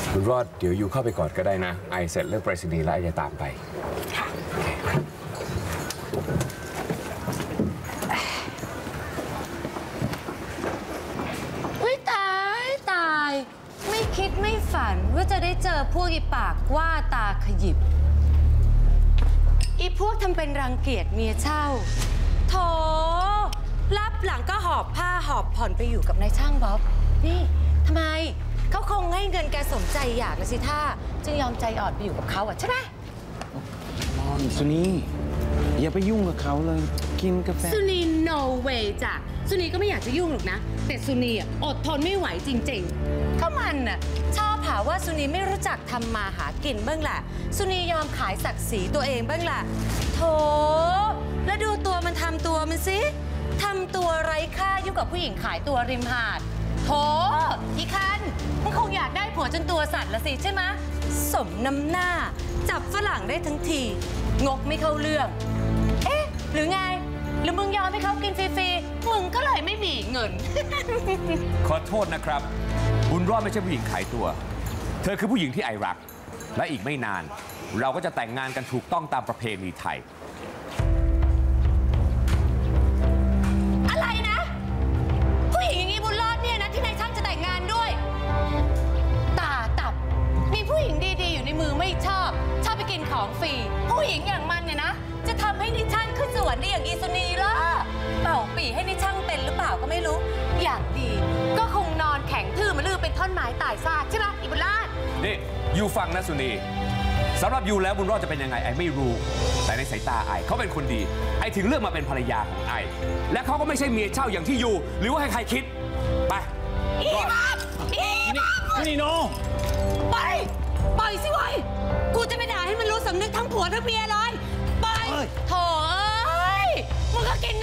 คุณรอดเดี๋ยวยูเข้าไปกอดก็ได้นะไอเสร็จเรื่องไปรษณีย์แล้วไอจะตามไปค่ะอุ้ยตายไม่คิดไม่ฝันว่าจะได้เจอพวกอีปากว่าตาขยิบอีพวกทำเป็นรังเกียจเมียเช่าโถรับหลังก็หอบผ้าหอบผ่อนไปอยู่กับนายช่างบ๊อบนี่ทำไมเขาคงให้เงินแกสมใจอยากนะสิท่าจึงยอมใจอ่อนไปอยู่กับเขาอ่ะใช่ไหมมอนสุนีอย่าไปยุ่งกับเขาเลยกินกาแฟสุนี no way จ้ะสุนีก็ไม่อยากจะยุ่งหรอกนะแต่สุนีอดทนไม่ไหวจริงๆก็มันน่ะชอบหาว่าสุนีไม่รู้จักทำมาหากินบ้างแหละสุนียอมขายศักดิ์ศรีตัวเองบ้างแหละโถแล้วดูตัวมันทำตัวมันสิทำตัวไร้ค่ายุ่งกับผู้หญิงขายตัวริมหาดโถอีคันมันคงอยากได้ผัวจนตัวสั่นละสิใช่ไหมสมน้ำหน้าจับฝรั่งได้ทั้งทีงกไม่เข้าเรื่องเอ๊ะหรือไงหรือมึงยอมให้เขากินฟรีๆมึงก็เลยไม่มีเงินขอโทษนะครับบุญรอดไม่ใช่ผู้หญิงขายตัวเธอคือผู้หญิงที่ไอรักและอีกไม่นานเราก็จะแต่งงานกันถูกต้องตามประเพณีไทยอะไรนะผู้หญิงอย่างนี้บุญรอดเนี่ยนะที่นายช่างจะแต่งงานด้วยตาตับมีผู้หญิงดีๆอยู่ในมือไม่ชอบไปกินของฟรีผู้หญิงอย่างมันเนี่ยนะจะทำให้นิช่างขึ้นสวรรค์ได้อย่างอีสุนีล่ะเป่าปีให้นิช่างเป็นหรือเปล่าก็ไม่รู้อย่างดีก็คงนอนแข็งทื่อมาลือเป็นท่อนไม้ตายซากใช่ไหมอีบุญรอดนี่ยูฟังนะสุนีสำหรับยูแล้วบุญรอดจะเป็นยังไงไอไม่รู้แต่ในสายตาไอเขาเป็นคนดีไอถึงเลือกมาเป็นภรรยาของไอและเขาก็ไม่ใช่เมียเช่าอย่างที่ยูหรือว่าใครคิดไปอีบ้านี่โนปล่อยสิวะกูจะไม่ด่าให้มันรู้สำนึกทั้งผัวทั้งเมียเลยปล่อยโถ่เอ้ยมึงก็กิน